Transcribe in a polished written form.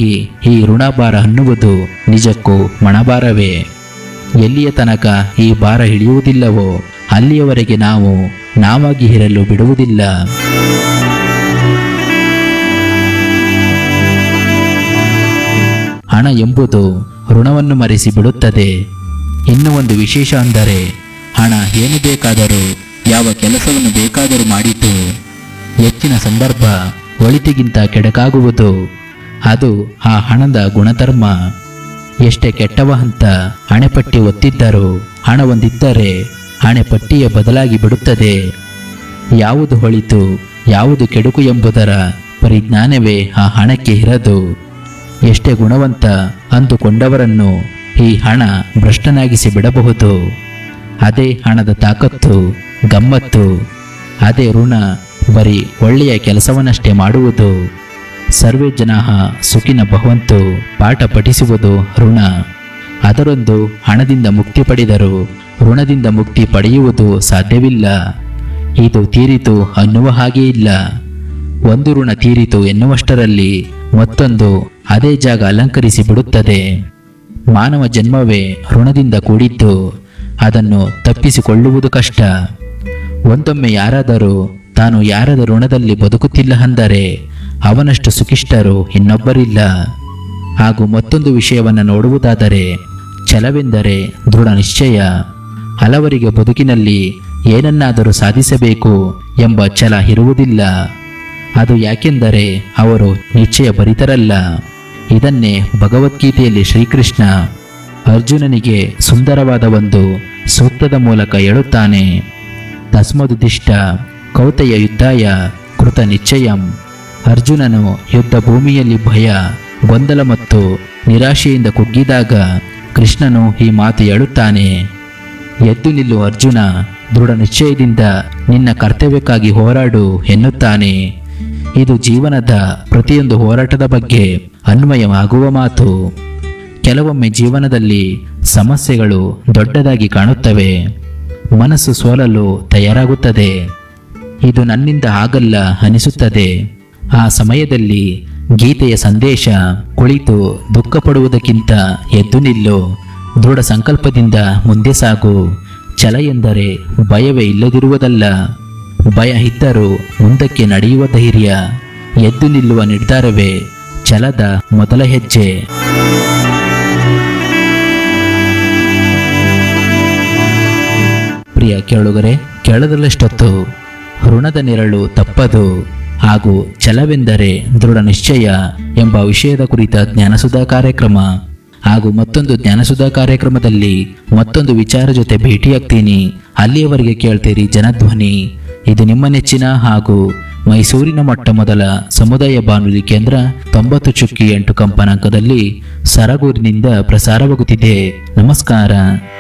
ಹೀಗಾಗಿ ಈ ಋಣಭಾರ ಅನ್ನುವುದು ನಿಜಕ್ಕೂ ಮಣಭಾರವೇ. ಎಲ್ಲಿಯ ತನಕ ಈ ಭಾರ ಇಳಿಯುವುದಿಲ್ಲವೋ ಅಲ್ಲಿಯವರೆಗೆ ನಾವು ನಾವಾಗಿ ಇರಲು ಬಿಡುವುದಿಲ್ಲ. ಹಣ ಎಂಬುದು ಋಣವನ್ನು ಮರೆಸಿ ಬಿಡುತ್ತದೆ. ಇನ್ನು ಒಂದು ವಿಶೇಷ ಅಂದರೆ ಹಣ ಏನು ಬೇಕಾದರೂ ಯಾವ ಕೆಲಸವನ್ನು ಬೇಕಾದರೂ ಮಾಡಿತು ಹೆಚ್ಚಿನ ಸಂದರ್ಭ ಒಳಿತಿಗಿಂತ ಕೆಡಕಾಗುವುದು. ಅದು ಆ ಹಣದ ಗುಣಧರ್ಮ. ಎಷ್ಟೇ ಕೆಟ್ಟವ ಅಂತ ಹಣೆಪಟ್ಟಿ ಒತ್ತಿದ್ದರೂ ಹಣ ಹೊಂದಿದ್ದರೆ ಹಣೆಪಟ್ಟಿಯ ಬದಲಾಗಿ ಬಿಡುತ್ತದೆ. ಯಾವುದು ಒಳಿತು ಯಾವುದು ಕೆಡುಕು ಎಂಬುದರ ಪರಿಜ್ಞಾನವೇ ಆ ಹಣಕ್ಕೆ ಇರದು. ಎಷ್ಟೇ ಗುಣವಂತ ಅಂದುಕೊಂಡವರನ್ನು ಈ ಹಣ ಭ್ರಷ್ಟನಾಗಿಸಿ ಬಿಡಬಹುದು. ಅದೇ ಹಣದ ತಾಕತ್ತು, ಗಮ್ಮತ್ತು. ಅದೇ ಋಣ ಬರೀ ಒಳ್ಳೆಯ ಕೆಲಸವನ್ನಷ್ಟೇ ಮಾಡುವುದು. ಸರ್ವೇ ಜನಾಃ ಸುಖಿನ ಭವಂತು ಪಾಠ ಪಠಿಸುವುದು ಋಣ. ಅದರೊಂದು ಹಣದಿಂದ ಮುಕ್ತಿ ಪಡೆದರೂ ಋಣದಿಂದ ಮುಕ್ತಿ ಪಡೆಯುವುದು ಸಾಧ್ಯವಿಲ್ಲ. ಇದು ತೀರಿತು ಅನ್ನುವ ಹಾಗೆ ಇಲ್ಲ. ಒಂದು ಋಣ ತೀರಿತು ಎನ್ನುವಷ್ಟರಲ್ಲಿ ಮತ್ತೊಂದು ಅದೇ ಜಾಗ ಅಲಂಕರಿಸಿ ಬಿಡುತ್ತದೆ. ಮಾನವ ಜನ್ಮವೇ ಋಣದಿಂದ ಕೂಡಿದ್ದು. ಅದನ್ನು ತಪ್ಪಿಸಿಕೊಳ್ಳುವುದು ಕಷ್ಟ. ಒಂದೊಮ್ಮೆ ಯಾರಾದರೂ ತಾನು ಯಾರದ ಋಣದಲ್ಲಿ ಬದುಕುತ್ತಿಲ್ಲ ಅಂದರೆ ಅವನಷ್ಟು ಸುಖಿಷ್ಟರು ಇನ್ನೊಬ್ಬರಿಲ್ಲ. ಹಾಗೂ ಮತ್ತೊಂದು ವಿಷಯವನ್ನು ನೋಡುವುದಾದರೆ ಛಲವೆಂದರೆ ದೃಢ ನಿಶ್ಚಯ. ಹಲವರಿಗೆ ಬದುಕಿನಲ್ಲಿ ಏನನ್ನಾದರೂ ಸಾಧಿಸಬೇಕು ಎಂಬ ಛಲ ಇರುವುದಿಲ್ಲ. ಅದು ಯಾಕೆಂದರೆ ಅವರು ನಿಶ್ಚಯ ಭರಿತರಲ್ಲ. ಇದನ್ನೇ ಭಗವದ್ಗೀತೆಯಲ್ಲಿ ಶ್ರೀಕೃಷ್ಣ ಅರ್ಜುನನಿಗೆ ಸುಂದರವಾದ ಒಂದು ಸೂಕ್ತದ ಮೂಲಕ ಹೇಳುತ್ತಾನೆ. ತಸ್ಮದುದಿಷ್ಟ ಕೌತೆಯ ಯುದ್ಧಾಯ ಕೃತ ನಿಶ್ಚಯಂ. ಅರ್ಜುನನು ಯುದ್ಧ ಭೂಮಿಯಲ್ಲಿ ಭಯ, ಗೊಂದಲ ಮತ್ತು ನಿರಾಶೆಯಿಂದ ಕುಗ್ಗಿದಾಗ ಕೃಷ್ಣನು ಈ ಮಾತು ಹೇಳುತ್ತಾನೆ. ಎದ್ದು ನಿಲ್ಲು ಅರ್ಜುನ, ದೃಢ ನಿಶ್ಚಯದಿಂದ ನಿನ್ನ ಕರ್ತವ್ಯಕ್ಕಾಗಿ ಹೋರಾಡು ಎನ್ನುತ್ತಾನೆ. ಇದು ಜೀವನದ ಪ್ರತಿಯೊಂದು ಹೋರಾಟದ ಬಗ್ಗೆ ಅನ್ವಯವಾಗುವ ಮಾತು. ಕೆಲವೊಮ್ಮೆ ಜೀವನದಲ್ಲಿ ಸಮಸ್ಯೆಗಳು ದೊಡ್ಡದಾಗಿ ಕಾಣುತ್ತವೆ. ಮನಸ್ಸು ಸೋಲಲು ತಯಾರಾಗುತ್ತದೆ. ಇದು ನನ್ನಿಂದ ಆಗಲ್ಲ ಅನಿಸುತ್ತದೆ. ಆ ಸಮಯದಲ್ಲಿ ಗೀತೆಯ ಸಂದೇಶ, ಕುಳಿತು ದುಃಖ ಪಡುವುದಕ್ಕಿಂತ ಎದ್ದು ನಿಲ್ಲು, ದೃಢ ಸಂಕಲ್ಪದಿಂದ ಮುಂದೆ ಸಾಗು. ಛಲ ಎಂದರೆ ಭಯವೇ ಇಲ್ಲದಿರುವುದಲ್ಲ, ಭಯ ಇದ್ದರೂ ಮುಂದಕ್ಕೆ ನಡೆಯುವ ಧೈರ್ಯ. ಎದ್ದು ನಿಲ್ಲುವ ನಿರ್ಧಾರವೇ ಛಲದ ಮೊದಲ ಹೆಜ್ಜೆ. ಪ್ರಿಯ ಕೇಳುಗರೆ, ಕೇಳದಲ್ಲಷ್ಟೊತ್ತು ಋಣದ ನೆರಳು ತಪ್ಪದು ಹಾಗೂ ಛಲವೆಂದರೆ ದೃಢ ನಿಶ್ಚಯ ಎಂಬ ವಿಷಯದ ಕುರಿತ ಜ್ಞಾನಸುಧಾ ಕಾರ್ಯಕ್ರಮ ಹಾಗೂ ಮತ್ತೊಂದು ಜ್ಞಾನಸುಧಾ ಕಾರ್ಯಕ್ರಮದಲ್ಲಿ ಮತ್ತೊಂದು ವಿಚಾರ ಜೊತೆ ಭೇಟಿಯಾಗ್ತೀನಿ. ಅಲ್ಲಿಯವರೆಗೆ ಕೇಳ್ತೀರಿ ಜನಧ್ವನಿ. ಇದು ನಿಮ್ಮ ನೆಚ್ಚಿನ ಹಾಗೂ ಮೈಸೂರಿನ ಮೊಟ್ಟ ಮೊದಲ ಸಮುದಾಯ ಬಾನುಲಿ ಕೇಂದ್ರ 90.8 ಕಂಪನಾಂಕದಲ್ಲಿ ಸರಗೂರಿನಿಂದ ಪ್ರಸಾರವಾಗುತ್ತಿದೆ. ನಮಸ್ಕಾರ.